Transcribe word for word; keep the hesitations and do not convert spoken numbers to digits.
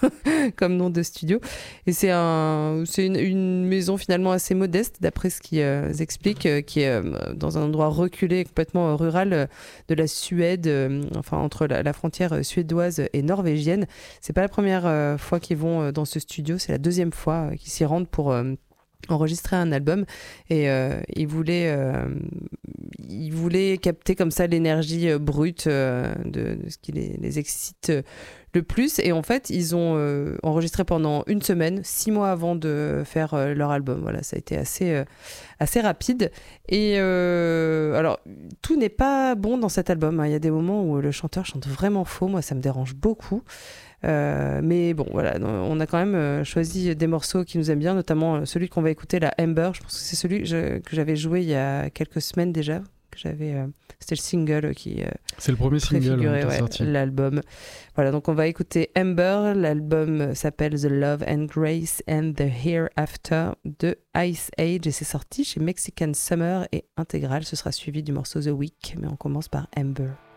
comme nom de studio. Et c'est, un, c'est une, une maison finalement assez modeste, d'après ce qu'ils euh, expliquent, euh, qui est euh, dans un endroit reculé, complètement euh, rural euh, de la Suède, euh, enfin entre la, la frontière suédoise et norvégienne. C'est pas la première euh, fois qu'ils vont euh, dans ce studio, c'est la deuxième fois euh, qu'ils s'y rendent pour euh, enregistrer un album. Et euh, ils voulaient, euh, ils voulaient capter comme ça l'énergie euh, brute euh, de, de ce qui les, les excite euh, le plus. Et en fait, ils ont euh, enregistré pendant une semaine, six mois avant de faire euh, leur album. Voilà, ça a été assez, euh, assez rapide. Et euh, alors, tout n'est pas bon dans cet album, hein. Il y a des moments où le chanteur chante vraiment faux. Moi, ça me dérange beaucoup. Euh, mais bon, voilà, on a quand même euh, choisi des morceaux qui nous aiment bien, notamment euh, celui qu'on va écouter, la Amber. Je pense que c'est celui que, je, que j'avais joué il y a quelques semaines déjà. Que j'avais, euh, c'était le single qui euh, c'est le premier single préfigurait hein, ouais, sorti. l'album. Voilà, donc on va écouter Amber. L'album s'appelle The Love and Grace and the Hereafter de Ice Age et c'est sorti chez Mexican Summer et intégral. Ce sera suivi du morceau The Week, mais on commence par Amber.